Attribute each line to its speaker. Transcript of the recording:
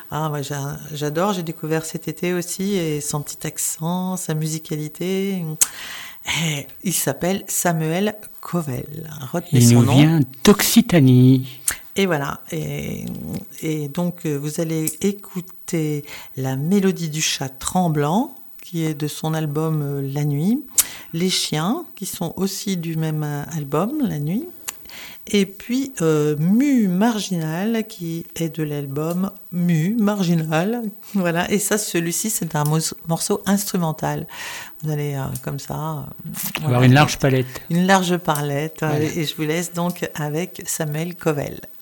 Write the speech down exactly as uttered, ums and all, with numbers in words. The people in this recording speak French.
Speaker 1: Ah, moi, j'a- j'adore. J'ai découvert cet été aussi et son petit accent, sa musicalité. Et il s'appelle Samuel Covel. Retenez
Speaker 2: Il
Speaker 1: son
Speaker 2: nous
Speaker 1: nom.
Speaker 2: vient d'Occitanie.
Speaker 1: Et voilà. Et, et donc, euh, vous allez écouter la mélodie du chat tremblant, qui est de son album euh, La Nuit. Les chiens, qui sont aussi du même euh, album, La Nuit. Et puis euh, Mu Marginal, qui est de l'album Mu Marginal. Voilà. Et ça, celui-ci, c'est un mos- morceau instrumental. Vous allez euh, comme ça, euh,
Speaker 2: Avoir
Speaker 1: voilà,
Speaker 2: une large palette.
Speaker 1: une large palette. euh,
Speaker 2: Voilà.
Speaker 1: Et je vous laisse donc avec Samuel Covel.